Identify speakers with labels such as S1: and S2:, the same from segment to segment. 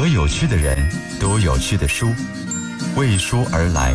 S1: 得有趣的人，读有趣的书，为书而来。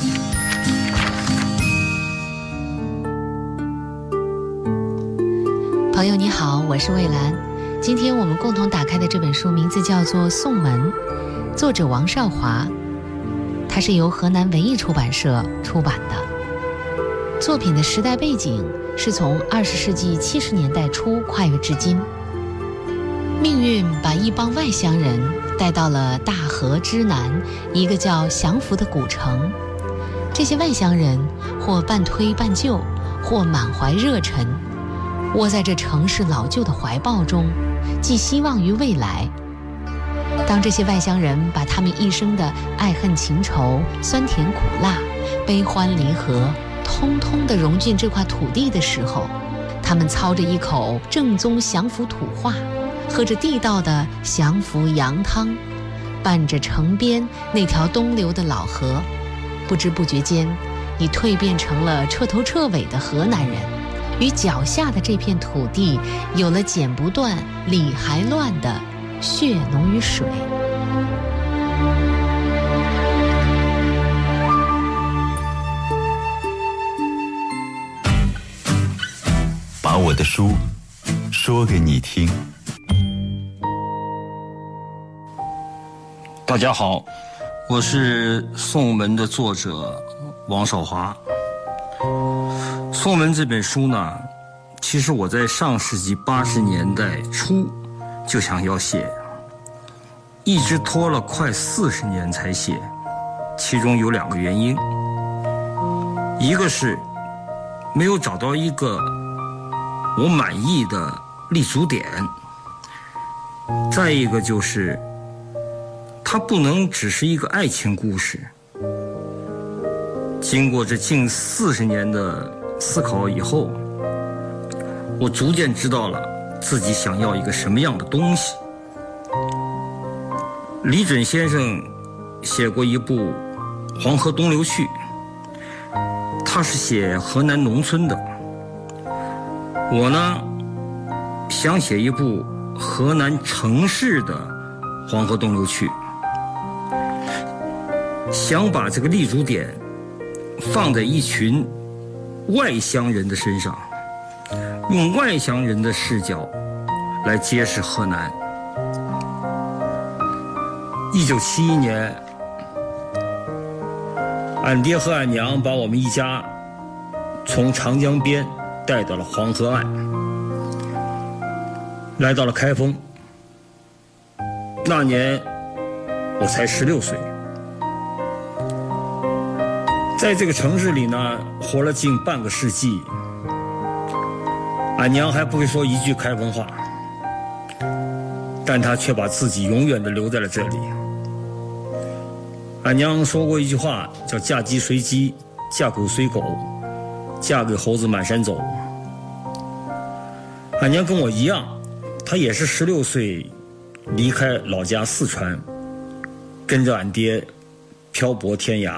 S2: 朋友你好，我是蔚兰。今天我们共同打开的这本书名字叫做《宋门》，作者王少华，它是由河南文艺出版社出版的。作品的时代背景是从20世纪70年代初跨越至今。命运把一帮外乡人带到了大河之南一个叫祥符的古城。这些外乡人或半推半就，或满怀热忱，窝在这城市老旧的怀抱中，寄希望于未来。当这些外乡人把他们一生的爱恨情仇、酸甜苦辣、悲欢离合通通地融进这块土地的时候，他们操着一口正宗祥符土话，喝着地道的祥符羊汤，伴着城边那条东流的老河，不知不觉间已蜕变成了彻头彻尾的河南人，与脚下的这片土地有了剪不断理还乱的血浓于水。
S1: 把我的书说给你听。
S3: 大家好，我是《宋门》的作者王少华。《宋门》这本书呢，其实我在上世纪80年代初就想要写，一直拖了快40年才写，其中有2个原因。一个是没有找到一个我满意的立足点，再一个就是它不能只是一个爱情故事。经过这近40年的思考以后，我逐渐知道了自己想要一个什么样的东西。李准先生写过一部《黄河东流去》，他是写河南农村的。我呢，想写一部河南城市的《黄河东流去》，想把这个立足点放在一群外乡人的身上，用外乡人的视角来揭示河南。1971年，俺爹和俺娘把我们一家从长江边带到了黄河岸，来到了开封。那年我才16岁，在这个城市里呢，活了近半个世纪。俺娘还不会说一句开封话，但她却把自己永远地留在了这里。俺娘说过一句话，叫嫁鸡随鸡，嫁狗随狗，嫁给猴子满山走。俺娘跟我一样，她也是16岁离开老家四川，跟着俺爹漂泊天涯。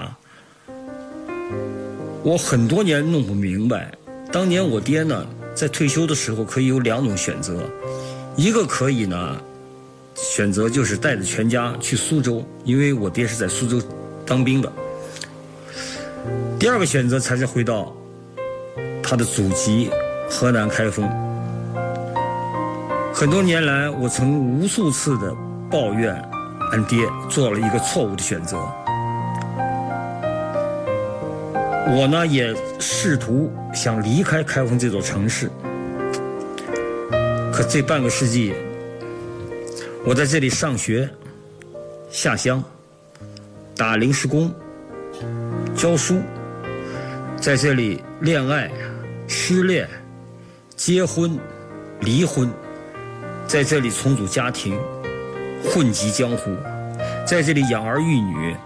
S3: 我很多年弄不明白，当年我爹呢，在退休的时候可以有2种选择，一个可以呢选择就是带着全家去苏州，因为我爹是在苏州当兵的。第2个选择才是回到他的祖籍河南开封。很多年来，我曾无数次的抱怨俺爹做了一个错误的选择。我呢也试图想离开开封这座城市，可这半个世纪，我在这里上学、下乡、打临时工、教书，在这里恋爱、失恋、结婚、离婚，在这里重组家庭，混迹江湖，在这里养儿育女。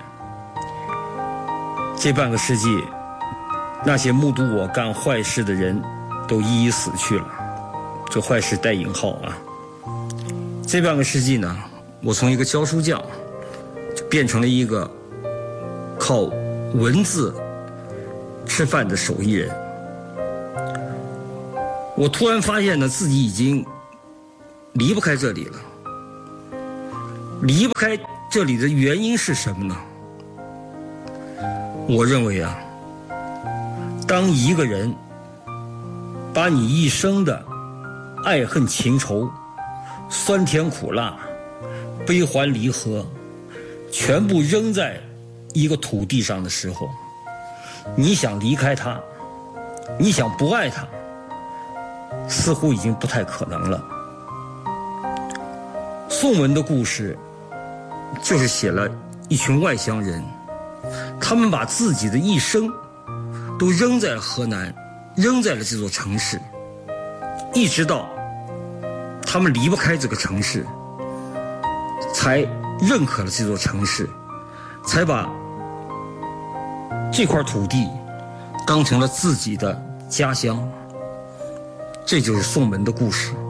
S3: 这半个世纪，那些目睹我干坏事的人都一一死去了，这坏事带引号啊。这半个世纪呢，我从一个教书匠就变成了一个靠文字吃饭的手艺人。我突然发现呢，自己已经离不开这里了。 离不开这里的原因是什么呢？我认为啊，当一个人把你一生的爱恨情仇、酸甜苦辣、悲欢离合全部扔在一个土地上的时候，你想离开他，你想不爱他，似乎已经不太可能了。宋文的故事就是写了一群外乡人，他们把自己的一生都扔在了河南，扔在了这座城市，一直到他们离不开这个城市，才认可了这座城市，才把这块土地当成了自己的家乡。这就是宋门的故事。